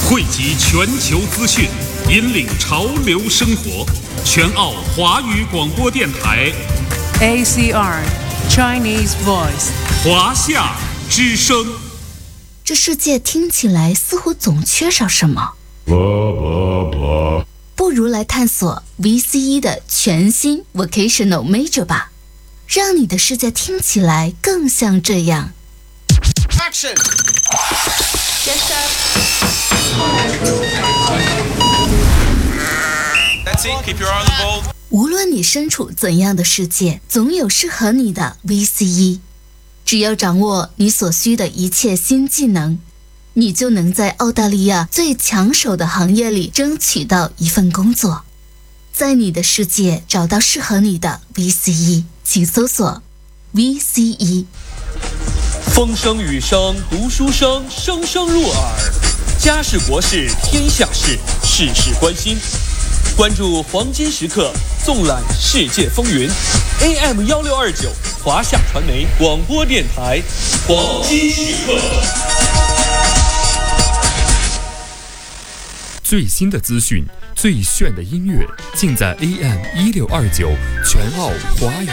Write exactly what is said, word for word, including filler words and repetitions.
汇集全球资讯，引领潮流生活。全澳华语广播电台 A C R Chinese Voice 华夏之声。 这世界听起来似乎总缺少什么，不如来探索 V C E 的全新 Vocational Major 吧，让你的世界听起来更像这样。 Action! Yes, sir. That's it, keep your eye on the ball. 无论你身处怎样的世界，总有适合你的 V C E。只要掌握你所需的一切新技能，你就能在澳大利亚最抢手的行业里争取到一份工作。在你的世界找到适合你的 V C E， 请搜索 V C E。 风声雨声读书声，声声入耳。家事国事天下事，事事关心。关注黄金时刻，纵览世界风云。A M 一六二九华夏传媒广播电台，黄金时刻。 最新的资讯，最炫的音乐，尽在 A M 一六二九全澳华语